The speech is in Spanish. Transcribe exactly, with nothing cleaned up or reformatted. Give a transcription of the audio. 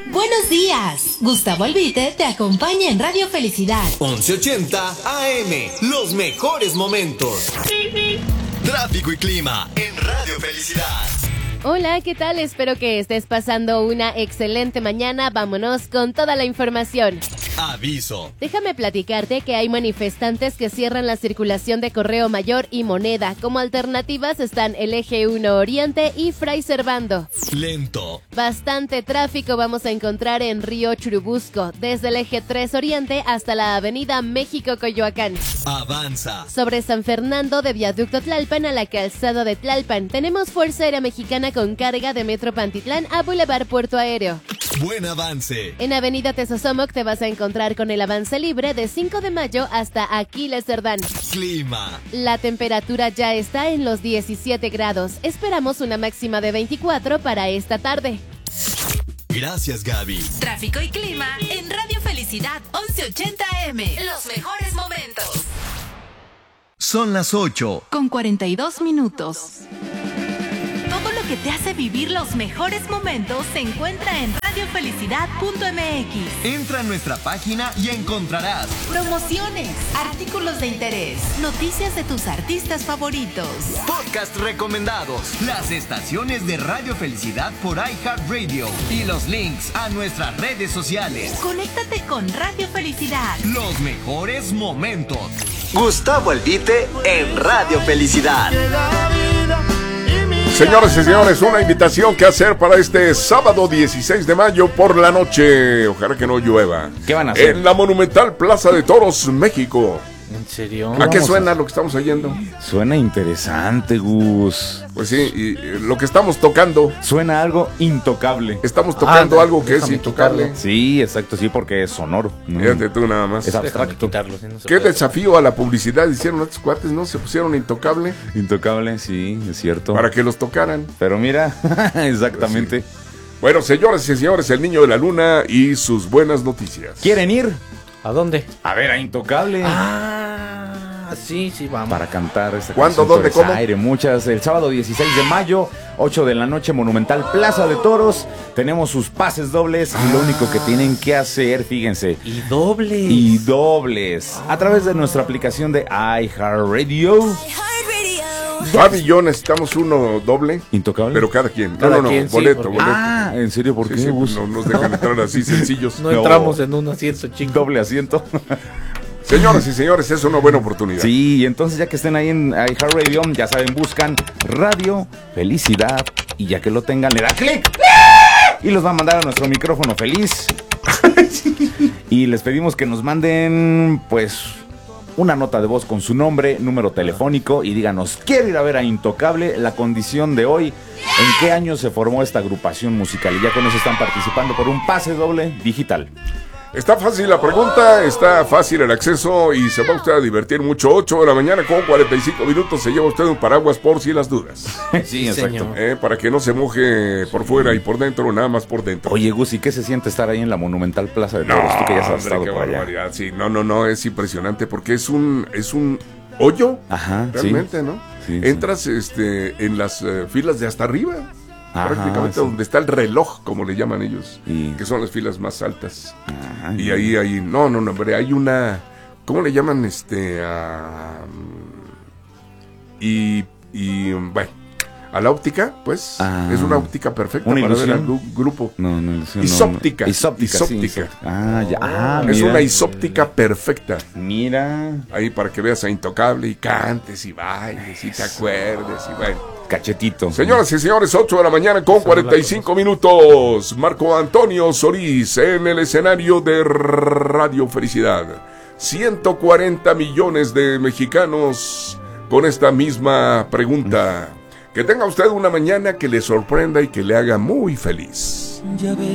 Buenos días. Gustavo Albite te acompaña en Radio Felicidad. once ochenta A M, los mejores momentos. Tráfico y clima en Radio Felicidad. Hola, ¿qué tal? Espero que estés pasando una excelente mañana. Vámonos con toda la información. Aviso. Déjame platicarte que hay manifestantes que cierran la circulación de Correo Mayor y Moneda. Como alternativas están el Eje uno Oriente y Fray Servando. Lento. Bastante tráfico vamos a encontrar en Río Churubusco, desde el Eje tres Oriente hasta la Avenida México-Coyoacán. Avanza. Sobre San Fernando de Viaducto Tlalpan a la Calzada de Tlalpan, tenemos Fuerza Aérea Mexicana con carga de Metro Pantitlán a Boulevard Puerto Aéreo. Buen avance. En Avenida Tezosomoc te vas a encontrar con el avance libre de cinco de mayo hasta Aquiles Cerdán. Clima. La temperatura ya está en los diecisiete grados. Esperamos una máxima de veinticuatro para esta tarde. Gracias, Gaby. Tráfico y clima en Radio Felicidad once ochenta A M. Los mejores momentos. Son las ocho. Con cuarenta y dos minutos. Todo lo que te hace vivir los mejores momentos se encuentra en radio felicidad punto m x. Entra a nuestra página y encontrarás Promociones, artículos de interés, noticias de tus artistas favoritos, podcast recomendados, las estaciones de Radio Felicidad por iHeartRadio y los links a nuestras redes sociales. Conéctate con Radio Felicidad. Los mejores momentos. Gustavo Albite en Radio Felicidad. Señoras y señores, una invitación que hacer para este sábado dieciséis de mayo por la noche. Ojalá que no llueva. ¿Qué van a hacer? En la Monumental Plaza de Toros, México. ¿En serio? ¿A qué suena lo que estamos oyendo? Suena interesante, Gus. Pues sí, y eh, lo que estamos tocando. Suena algo intocable. Estamos tocando Ah, algo que es déjame intocable. quitarlo. Sí, exacto, sí, porque es sonoro. ¿no? Fíjate tú nada más. Es abstracto. Quitarlo, ¿sí? No se ¿Qué puede. desafío a la publicidad hicieron estos cuates, no? Se pusieron intocable Intocable, sí, es cierto. para que los tocaran. Pero mira, exactamente. Bueno, señoras y señores, el niño de la luna y sus buenas noticias. ¿Quieren ir? ¿A dónde? A ver, a Intocable. Ah, sí, sí, vamos. Para cantar esta ¿Cuándo, canción dónde, sobre cómo? Zaire. Muchas, el sábado dieciséis de mayo, ocho de la noche, Monumental Plaza de Toros. Tenemos sus pases dobles y lo único que tienen que hacer, fíjense, Y doble. y dobles a través de nuestra aplicación de iHeartRadio. Fabi y yo necesitamos uno doble, Intocable. pero cada quien. Cada no, no, no, quien, sí, boleto, porque- boleto. Ah, ¿en serio? ¿Por Sí, qué, sí, Gus? no nos dejan entrar así sencillos. No entramos en un asiento chico. Doble asiento. Señoras y señores, es una buena oportunidad. Sí, y entonces ya que estén ahí en iHeartRadio, ya saben, buscan Radio Felicidad y ya que lo tengan, le da clic y los va a mandar a nuestro micrófono feliz. Y les pedimos que nos manden, pues, una nota de voz con su nombre, número telefónico y díganos, quiero ir a ver a Intocable, la condición de hoy, en qué año se formó esta agrupación musical. Y ya con eso están participando por un pase doble digital. Está fácil la pregunta, está fácil el acceso y se va usted a divertir mucho. ocho de la mañana con cuarenta y cinco minutos se lleva usted un paraguas por si las dudas. Sí, exacto. señor. Eh, para que no se moje por fuera y por dentro, nada más por dentro. Oye, Gus, ¿y qué se siente estar ahí en la Monumental Plaza de Toros? Tú que ya has hombre, estado qué por allá. barbaridad. Sí, no, no, no, es impresionante porque es un, es un hoyo, Ajá, realmente, sí. ¿no? Sí, sí. Entras este, en las eh, filas de hasta arriba. Ajá, Prácticamente sí. donde está el reloj, como le llaman ellos, Y- que son las filas más altas. Ajá, Y ahí, ahí, no, no, no, hombre, hay una, ¿cómo le llaman? Este, a, y, y, bueno, a la óptica, pues, Ah, es una óptica perfecta ¿una para ver al ilusión? gru- grupo. No, no, sí, no, Isóptica. no. Isóptica. sí, Isóptica. isóptica. Ah, ya. Ah, Es mira. una isóptica perfecta. Mira. Ahí para que veas a Intocable y cantes y bailes y te acuerdes y bueno. Cachetito. Señoras y señores, ocho de la mañana con cuarenta y cinco minutos. Marco Antonio Solís en el escenario de Radio Felicidad. ciento cuarenta millones de mexicanos con esta misma pregunta. Que tenga usted una mañana que le sorprenda y que le haga muy feliz.